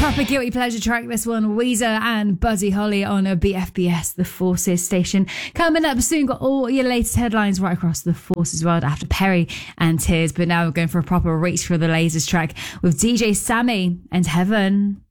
Proper guilty pleasure track, this one. Weezer and Buddy Holly on a BFBS, the Forces station. Coming up soon, got all your latest headlines right across the Forces world after Perry and Tears. But now we're going for a proper reach for the lasers track with DJ Sammy and Heaven.